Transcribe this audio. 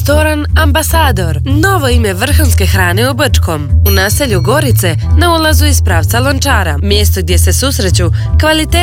Restoran Ambasador, novo ime vrhunske hrane u Brčkom, u naselju Gorice, na ulazu iz pravca Lončara, mjesto gdje se susreću kvalitet